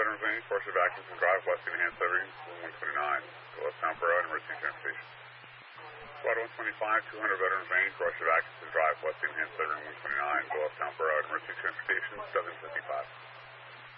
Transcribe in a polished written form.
Veterans Lane, Force of Atkinson Drive, West Enhanced Severing, 129. Go westbound for emergency transportation. Squad 125, 200 Veterans Lane, Force of Atkinson Drive, West Enhanced Severing,